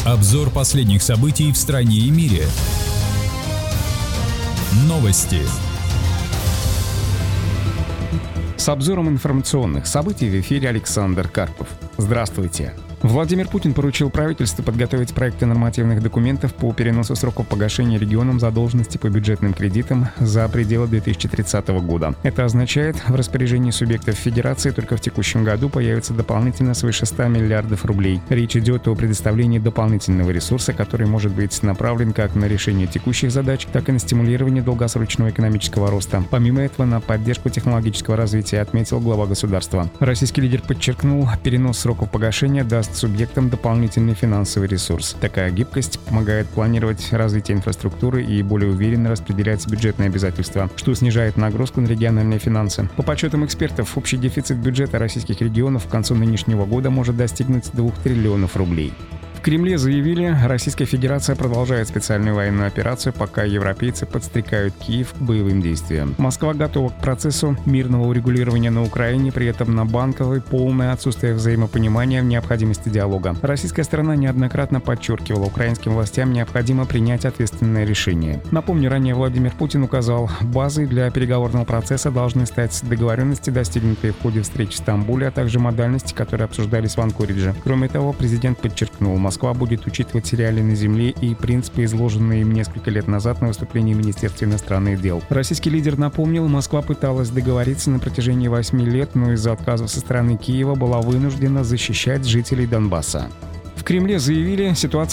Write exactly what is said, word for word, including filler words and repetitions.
Обзор последних событий в стране и мире. Новости. С обзором информационных событий в эфире Александр Карпов. Здравствуйте. Владимир Путин поручил правительству подготовить проекты нормативных документов по переносу сроков погашения регионам задолженности по бюджетным кредитам за пределы две тысячи тридцатого года. Это означает, в распоряжении субъектов Федерации только в текущем году появится дополнительно свыше ста миллиардов рублей. Речь идет о предоставлении дополнительного ресурса, который может быть направлен как на решение текущих задач, так и на стимулирование долгосрочного экономического роста. Помимо этого, на поддержку технологического развития, отметил глава государства. Российский лидер подчеркнул, перенос сроков погашения даст субъектам дополнительный финансовый ресурс. Такая гибкость помогает планировать развитие инфраструктуры и более уверенно распределять бюджетные обязательства, что снижает нагрузку на региональные финансы. По подсчетам экспертов, общий дефицит бюджета российских регионов к концу нынешнего года может достигнуть двух триллионов рублей. В Кремле заявили, Российская Федерация продолжает специальную военную операцию, пока европейцы подстрекают Киев к боевым действиям. Москва готова к процессу мирного урегулирования на Украине, при этом на банковой полное отсутствие взаимопонимания в необходимости диалога. Российская сторона неоднократно подчеркивала, украинским властям необходимо принять ответственное решение. Напомню, ранее Владимир Путин указал, базой для переговорного процесса должны стать договоренности, достигнутые в ходе встреч в Стамбуле, а также модальности, которые обсуждались в Анкоридже. Кроме того, президент подчеркнул, Москва будет учитывать реалии на земле и принципы, изложенные им несколько лет назад на выступлении в Министерстве иностранных дел. Российский лидер напомнил, Москва пыталась договориться на протяжении восьми лет, но из-за отказов со стороны Киева была вынуждена защищать жителей Донбасса. В Кремле заявили, ситуация